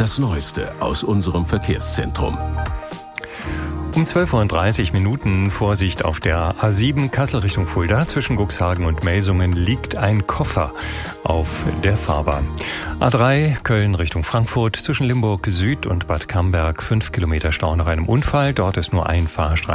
Das Neueste aus unserem Verkehrszentrum. Um 12:30 Uhr Vorsicht auf der A7 Kassel Richtung Fulda. Zwischen Cuxhagen und Melsungen liegt ein Koffer auf der Fahrbahn. A3 Köln Richtung Frankfurt. Zwischen Limburg Süd und Bad Camberg 5 Kilometer Stau nach einem Unfall. Dort ist nur ein Fahrstreifen